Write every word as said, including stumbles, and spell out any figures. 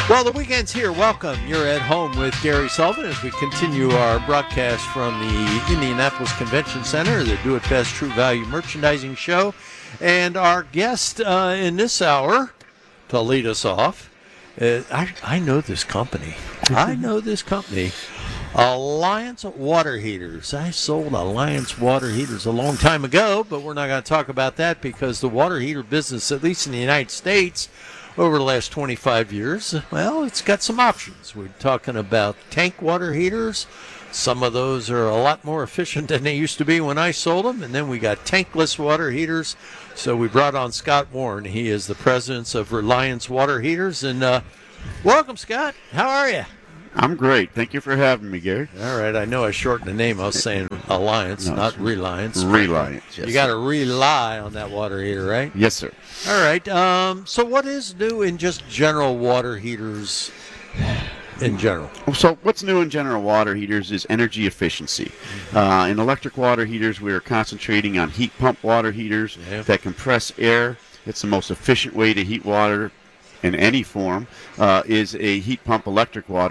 Well, the weekend's here. Welcome. You're at home with Gary Sullivan as we continue our broadcast from the Indianapolis Convention Center, the Do It Best True Value Merchandising Show. And our guest uh, in this hour, to lead us off, uh, I, I know this company. I know this company. Alliance Water Heaters. I sold Alliance Water Heaters a long time ago, but we're not going to talk about that because the water heater business, at least in the United States, over the last twenty-five years, well, it's got some options. We're talking about tank water heaters. Some of those are a lot more efficient than they used to be when I sold them. And then we got tankless water heaters. So we brought on Scott Warren. He is the president of Reliance Water Heaters. And uh, welcome, Scott. How are you? I'm great. Thank you for having me, Gary. All right. I know I shortened the name. I was saying Alliance, no, not Reliance. Reliance, yes. You got to rely on that water heater, right? Yes, sir. All right. Um, so what is new in just general water heaters in general? So what's new in general water heaters is energy efficiency. Uh, in electric water heaters, we are concentrating on heat pump water heaters Yeah. that compress air. It's the most efficient way to heat water in any form, uh, is a heat pump electric water